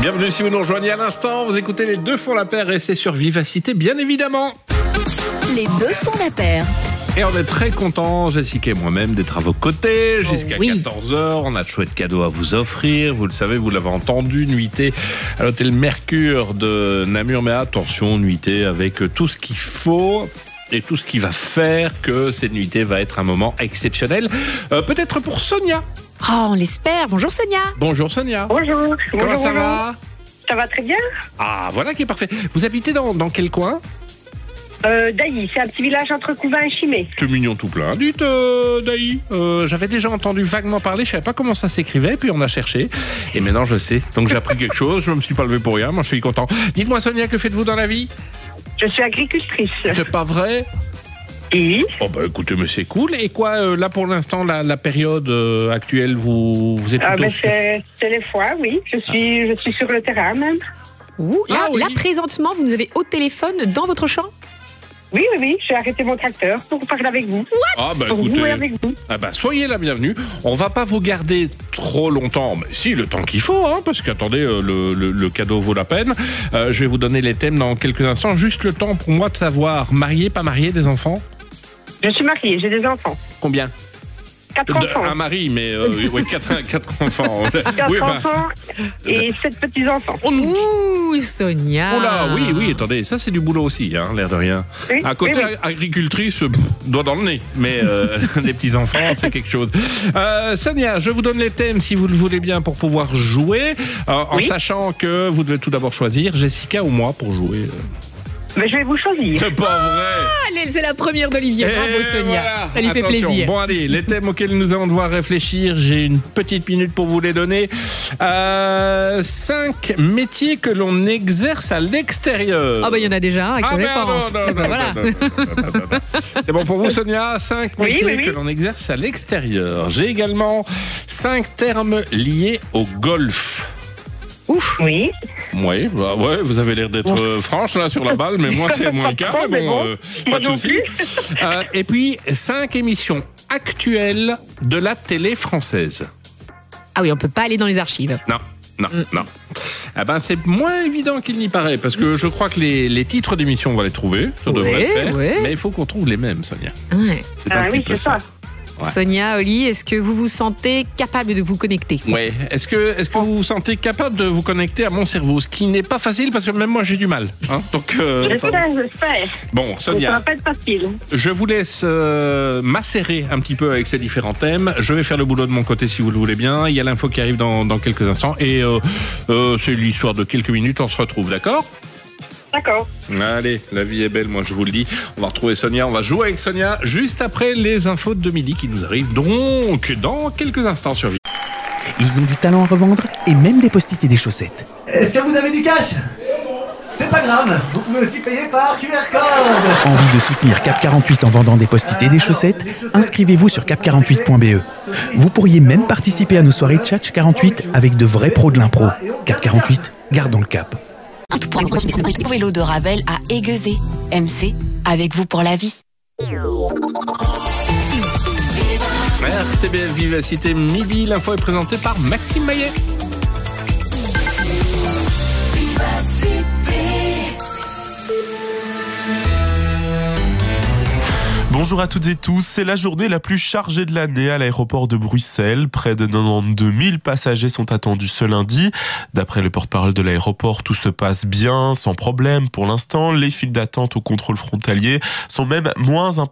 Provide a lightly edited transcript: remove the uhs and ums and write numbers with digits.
Bienvenue si vous nous rejoignez à l'instant. Vous écoutez les deux font la paire et c'est sur Vivacité, bien évidemment. Les deux font la paire. Et on est très contents, Jessica et moi-même, d'être à vos côtés jusqu'à 14h. On a de chouettes cadeaux à vous offrir. Vous le savez, vous l'avez entendu, nuitée à l'hôtel Mercure de Namur. Mais attention, nuitée avec tout ce qu'il faut et tout ce qui va faire que cette nuitée va être un moment exceptionnel. Peut-être pour Sonia. Oh, on l'espère. Bonjour Sonia. Bonjour Sonia. Bonjour. Comment ça va ? Ça va très bien. Ah, voilà qui est parfait. Vous habitez dans quel coin ? Dailly, c'est un petit village entre Couvin et Chimay. C'est mignon tout plein. Dites, Dailly, j'avais déjà entendu vaguement parler, je savais pas comment ça s'écrivait, puis on a cherché, et maintenant je sais. Donc j'ai appris quelque chose, je me suis pas levé pour rien, moi je suis content. Dites-moi Sonia, que faites-vous dans la vie ? Je suis agricultrice. C'est pas vrai ? Oui. Oh bah écoutez, mais c'est cool. Et quoi, là pour l'instant, la période actuelle, vous êtes plutôt... c'est les foires, oui. Je suis sur le terrain même. Ouh, là, Ah oui. là, présentement, vous nous avez au téléphone dans votre champ ? Oui, j'ai arrêté mon tracteur pour parler avec vous. Ah bah Pour écoutez, jouer avec vous. ah bah soyez la bienvenue. On va pas vous garder trop longtemps, mais si, le temps qu'il faut, hein, parce qu'attendez, le cadeau vaut la peine. Je vais vous donner les thèmes dans quelques instants. Juste le temps pour moi de savoir, marié, pas marié, des enfants ? Je suis mariée, j'ai des enfants. Combien ? 4 enfants. Un mari, mais oui, 4 enfants. 4 Oui, enfin, enfants et 7 petits-enfants. Ouh, Sonia. Oh là, oui, attendez, ça c'est du boulot aussi, hein, l'air de rien. Oui, À côté, oui. agricultrice, doigt dans le nez, mais les petits-enfants, c'est quelque chose. Sonia, je vous donne les thèmes si vous le voulez bien pour pouvoir jouer, en sachant que vous devez tout d'abord choisir Jessica ou moi pour jouer. Mais je vais vous choisir. C'est pas vrai! Allez, c'est la première d'Olivier. Bravo Sonia. Voilà. Ça lui fait Attention. plaisir. Bon allez, les thèmes auxquels nous allons devoir réfléchir, j'ai une petite minute pour vous les donner. 5 métiers que l'on exerce à l'extérieur. Ah bah il y en a déjà un avec Ah, les ben réponses. non, Eh ben voilà. non. C'est bon pour vous Sonia, 5 Oui, métiers oui. que l'on exerce à l'extérieur. J'ai également 5 termes liés au golf. Ouf. Oui. Oui, bah ouais, vous avez l'air d'être franche là sur la balle, mais moi c'est moins le cas. Mais bon, pas Moi de non souci. plus. Et puis 5 émissions actuelles de la télé française. Ah oui, on peut pas aller dans les archives. Non. Eh ben, c'est moins évident qu'il n'y paraît, parce que je crois que les titres d'émissions, on va les trouver, ça devrait le faire, mais il faut qu'on trouve les mêmes, Sonia. Ouais. C'est un petit Oui, peu c'est ça. Ouais. Sonia, Oli, est-ce que vous vous sentez capable de vous connecter ? Ouais. Est-ce que vous vous sentez capable de vous connecter à mon cerveau, ce qui n'est pas facile, parce que même moi j'ai du mal. Hein. Donc, J'espère. bon, Ça Sonia, va pas être facile. je vous laisse macérer un petit peu avec ces différents thèmes. Je vais faire le boulot de mon côté si vous le voulez bien. Il y a l'info qui arrive dans quelques instants. Et c'est l'histoire de quelques minutes. On se retrouve, d'accord ? D'accord. Allez, la vie est belle, moi je vous le dis. On va retrouver Sonia, on va jouer avec Sonia juste après les infos de midi qui nous arrivent donc dans quelques instants sur Vie. Ils ont du talent à revendre et même des post-it et des chaussettes. Est-ce que vous avez du cash? C'est pas grave, vous pouvez aussi payer par QR code. Envie de soutenir Cap 48 en vendant des post-it et des chaussettes? Inscrivez-vous sur cap48.be. Vous pourriez même participer à nos soirées Tchatch 48 avec de vrais pros de l'impro. Cap 48, gardons le cap. Vélo de Ravel à Aiguezé. MC, avec vous pour la vie. RTBF Vivacité midi, l'info est présentée par Maxime Maillet. Bonjour à toutes et tous, c'est la journée la plus chargée de l'année à l'aéroport de Bruxelles. Près de 92 000 passagers sont attendus ce lundi. D'après le porte-parole de l'aéroport, tout se passe bien, sans problème pour l'instant. Les files d'attente au contrôle frontalier sont même moins importantes